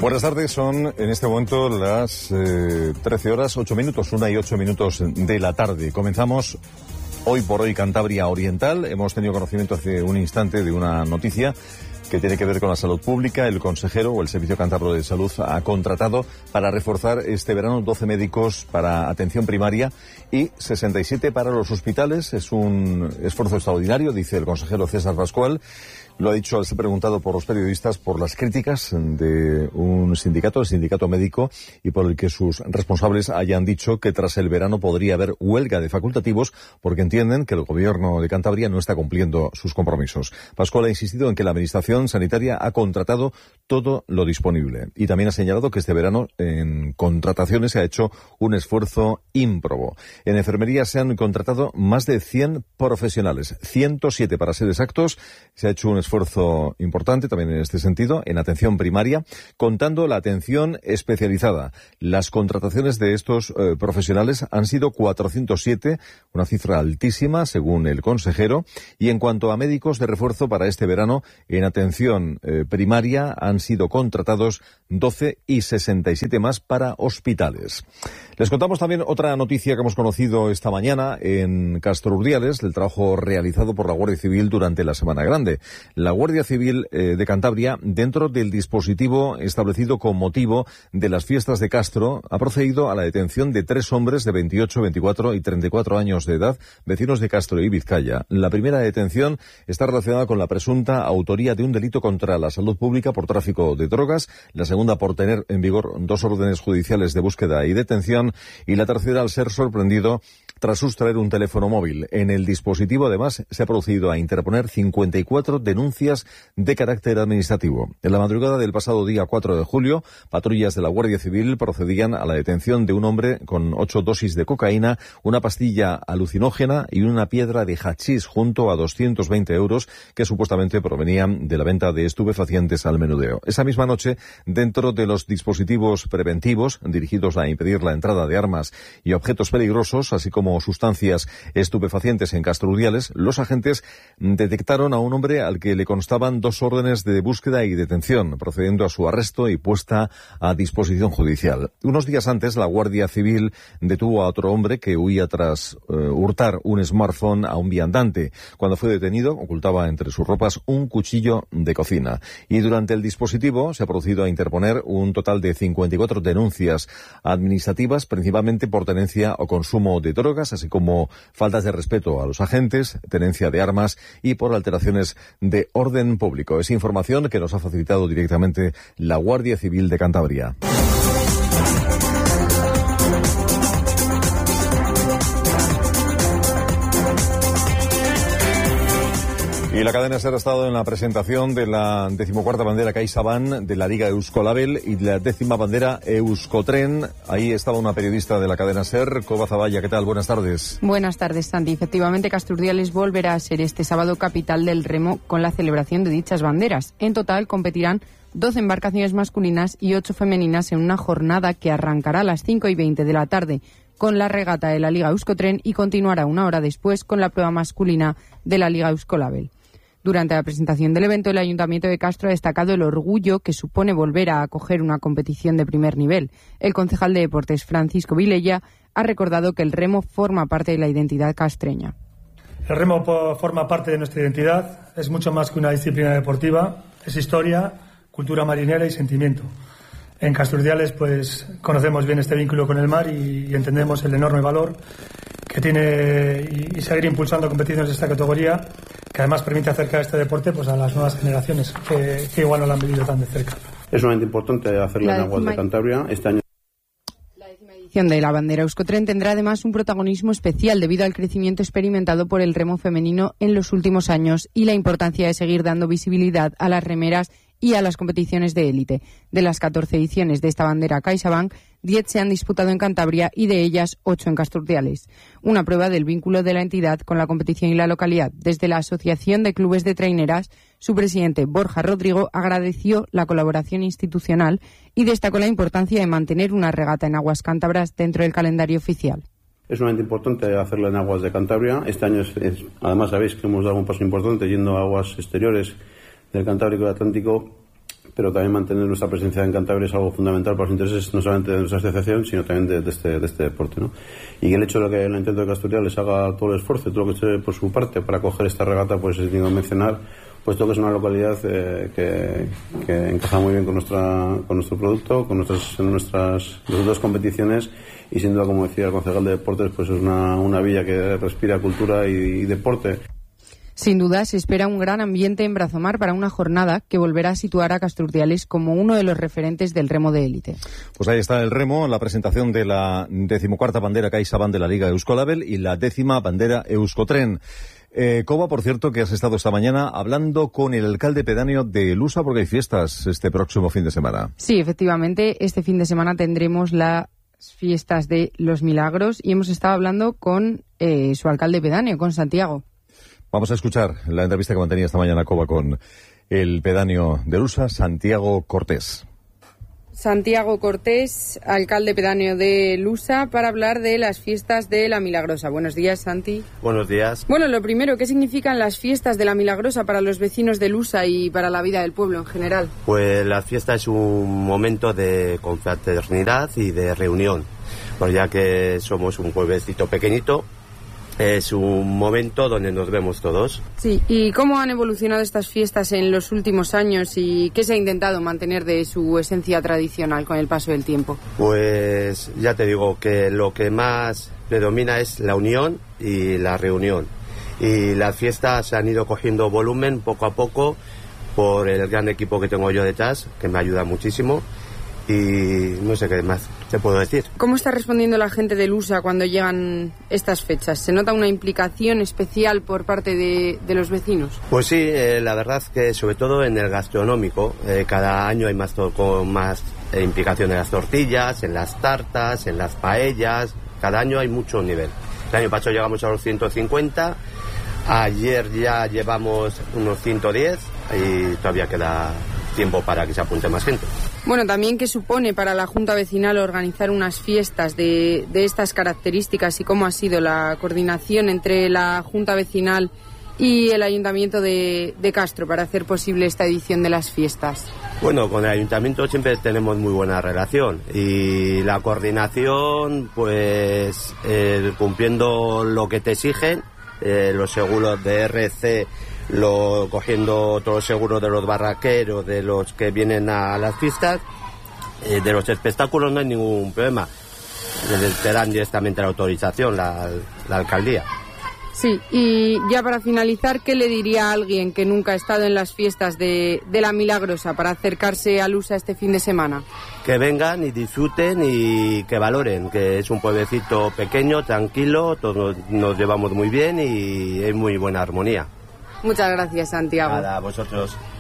Buenas tardes, son en este momento las 13 horas, 8 minutos, 1 y 8 minutos de la tarde. Comenzamos Hoy por Hoy Cantabria Oriental. Hemos tenido conocimiento hace un instante de una noticia que tiene que ver con la salud pública. El consejero o el Servicio Cántabro de Salud ha contratado para reforzar este verano 12 médicos para atención primaria y 67 para los hospitales. Es un esfuerzo extraordinario, dice el consejero César Pascual. Lo ha dicho al ser preguntado por los periodistas por las críticas de un sindicato, el sindicato médico, y por el que sus responsables hayan dicho que tras el verano podría haber huelga de facultativos porque entienden que el gobierno de Cantabria no está cumpliendo sus compromisos. Pascual ha insistido en que la administración sanitaria ha contratado todo lo disponible y también ha señalado que este verano en contrataciones se ha hecho un esfuerzo ímprobo. En enfermería se han contratado más de 100 profesionales, 107 para ser exactos. Se ha hecho un esfuerzo importante también en este sentido, en atención primaria, contando la atención especializada. Las contrataciones de estos profesionales han sido 407, una cifra altísima según el consejero, y en cuanto a médicos de refuerzo para este verano, en atención primaria han sido contratados 12 y 67 más para hospitales. Les contamos también otra noticia que hemos conocido esta mañana en Castro Urdiales, del trabajo realizado por la Guardia Civil durante la Semana Grande. La Guardia Civil de Cantabria, dentro del dispositivo establecido con motivo de las fiestas de Castro, ha procedido a la detención de 3 hombres de 28, 24 y 34 años de edad, vecinos de Castro y Vizcaya. La primera detención está relacionada con la presunta autoría de un delito contra la salud pública por tráfico de drogas, la segunda por tener en vigor 2 órdenes judiciales de búsqueda y detención, y la tercera al ser sorprendido tras sustraer un teléfono móvil. En el dispositivo, además, se ha procedido a interponer 54 denuncias de carácter administrativo. En la madrugada del pasado día 4 de julio, patrullas de la Guardia Civil procedían a la detención de un hombre con 8 dosis de cocaína, una pastilla alucinógena y una piedra de hachís junto a 220 euros que supuestamente provenían de la venta de estupefacientes al menudeo. Esa misma noche, dentro de los dispositivos preventivos dirigidos a impedir la entrada de armas y objetos peligrosos, así como sustancias estupefacientes en Castro Urdiales, los agentes detectaron a un hombre al que le constaban 2 órdenes de búsqueda y detención, procediendo a su arresto y puesta a disposición judicial. Unos días antes, la Guardia Civil detuvo a otro hombre que huía tras hurtar un smartphone a un viandante. Cuando fue detenido, ocultaba entre sus ropas un cuchillo de cocina. Y durante el dispositivo se ha producido a interponer un total de 54 denuncias administrativas, principalmente por tenencia o consumo de drogas, así como faltas de respeto a los agentes, tenencia de armas y por alteraciones de orden público. Es información que nos ha facilitado directamente la Guardia Civil de Cantabria. Y la cadena SER ha estado en la presentación de la 14ª bandera CaixaBank de la Liga Euskolabel y de la 10ª bandera Euskotren. Ahí estaba una periodista de la cadena SER, Coba Zavalla. ¿Qué tal? Buenas tardes. Buenas tardes, Santi. Efectivamente, Castro Urdiales volverá a ser este sábado capital del remo con la celebración de dichas banderas. En total competirán 12 embarcaciones masculinas y 8 femeninas en una jornada que arrancará a las 5:20 de la tarde con la regata de la Liga Euskotren y continuará 1 hora después con la prueba masculina de la Liga Euskolabel. Durante la presentación del evento, el Ayuntamiento de Castro ha destacado el orgullo que supone volver a acoger una competición de primer nivel. El concejal de Deportes, Francisco Vilella, ha recordado que el remo forma parte de la identidad castreña. El remo forma parte de nuestra identidad, es mucho más que una disciplina deportiva, es historia, cultura marinera y sentimiento. En Castro Urdiales, pues conocemos bien este vínculo con el mar y entendemos el enorme valor que tiene y seguir impulsando competiciones de esta categoría, que además permite acercar este deporte pues a las nuevas generaciones que igual no lo han vivido tan de cerca. Es sumamente importante hacerlo en aguas de Cantabria este año. La 10ª edición de la bandera Euskotren tendrá además un protagonismo especial debido al crecimiento experimentado por el remo femenino en los últimos años y la importancia de seguir dando visibilidad a las remeras y a las competiciones de élite. De las 14 ediciones de esta bandera CaixaBank, 10 se han disputado en Cantabria y de ellas 8 en Castro Urdiales. Una prueba del vínculo de la entidad con la competición y la localidad. Desde la Asociación de Clubes de Traineras, su presidente Borja Rodrigo agradeció la colaboración institucional y destacó la importancia de mantener una regata en aguas cántabras dentro del calendario oficial. Es sumamente importante hacerlo en aguas de Cantabria. Este año, además, sabéis que hemos dado un paso importante yendo a aguas exteriores del Cantábrico y Atlántico, pero también mantener nuestra presencia en Cantabria es algo fundamental para los intereses no solamente de nuestra asociación, sino también de este deporte, ¿no? Y el hecho de que el Ayuntamiento de Casturiales haga todo el esfuerzo y todo lo que esté por su parte para coger esta regata, pues es digno de mencionar, puesto que es una localidad que encaja muy bien con nuestro producto, con nuestras dos competiciones, y sin duda, como decía el concejal de deportes, pues es una villa que respira cultura y deporte. Sin duda, se espera un gran ambiente en Brazomar para una jornada que volverá a situar a Casturdiales como uno de los referentes del remo de élite. Pues ahí está el remo, la presentación de la 14ª bandera CaixaBank de la Liga Euskolabel y la 10ª bandera Euskotren. Coba, por cierto, que has estado esta mañana hablando con el alcalde pedáneo de Lusa porque hay fiestas este próximo fin de semana. Sí, efectivamente, este fin de semana tendremos las fiestas de los Milagros y hemos estado hablando con su alcalde pedáneo, con Santiago. Vamos a escuchar la entrevista que mantenía esta mañana Coba con el pedáneo de Lusa, Santiago Cortés. Santiago Cortés, alcalde pedáneo de Lusa, para hablar de las fiestas de la Milagrosa. Buenos días, Santi. Buenos días. Bueno, lo primero, ¿qué significan las fiestas de la Milagrosa para los vecinos de Lusa y para la vida del pueblo en general? Pues la fiesta es un momento de confraternidad y de reunión, pues ya que somos un pueblecito pequeñito. Es un momento donde nos vemos todos. Sí, ¿y cómo han evolucionado estas fiestas en los últimos años y qué se ha intentado mantener de su esencia tradicional con el paso del tiempo? Pues ya te digo que lo que más predomina es la unión y la reunión. Y las fiestas se han ido cogiendo volumen poco a poco por el gran equipo que tengo yo detrás, que me ayuda muchísimo. Y no sé qué más te puedo decir. ¿Cómo está respondiendo la gente de Lusa cuando llegan estas fechas? ¿Se nota una implicación especial por parte de los vecinos? Pues sí, la verdad que sobre todo en el gastronómico, cada año hay más implicación en las tortillas, en las tartas, en las paellas. Cada año hay mucho nivel. El año pasado llegamos a los 150, ayer ya llevamos unos 110 y todavía queda tiempo para que se apunte más gente. Bueno, también qué supone para la Junta Vecinal organizar unas fiestas de estas características y cómo ha sido la coordinación entre la Junta Vecinal y el Ayuntamiento de Castro para hacer posible esta edición de las fiestas. Bueno, con el Ayuntamiento siempre tenemos muy buena relación y la coordinación, pues cumpliendo lo que te exigen, los seguros de RC, cogiendo todos los seguros de los barraqueros, de los que vienen a las fiestas, de los espectáculos no hay ningún problema. Te dan directamente la autorización, la alcaldía. Sí, y ya para finalizar, ¿qué le diría a alguien que nunca ha estado en las fiestas de la Milagrosa para acercarse a Lusa este fin de semana? Que vengan y disfruten y que valoren, que es un pueblecito pequeño, tranquilo, todos nos llevamos muy bien y hay muy buena armonía. Muchas gracias, Santiago. Nada, a vosotros.